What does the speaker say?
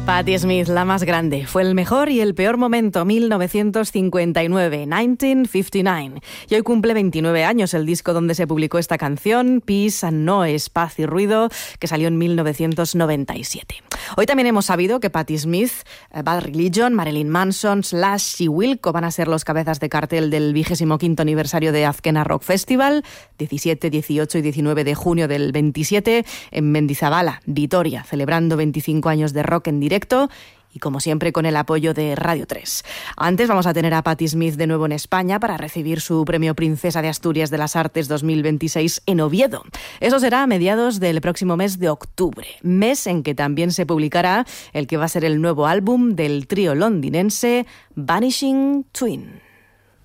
Patti Smith, la más grande. Fue el mejor y el peor momento, 1959, 1959. Y hoy cumple 29 años el disco donde se publicó esta canción, Peace and Noise, Paz y Ruido, que salió en 1997. Hoy también hemos sabido que Patti Smith, Bad Religion, Marilyn Manson, Slash y Wilco van a ser los cabezas de cartel del 25º aniversario de Azkena Rock Festival, 17, 18 y 19 de junio del 27, en Mendizabala, Vitoria, celebrando 25 años de rock en directo y como siempre con el apoyo de Radio 3. Antes vamos a tener a Patti Smith de nuevo en España para recibir su premio Princesa de Asturias de las Artes 2026 en Oviedo. Eso será a mediados del próximo mes de octubre, mes en que también se publicará el que va a ser el nuevo álbum del trío londinense Vanishing Twin.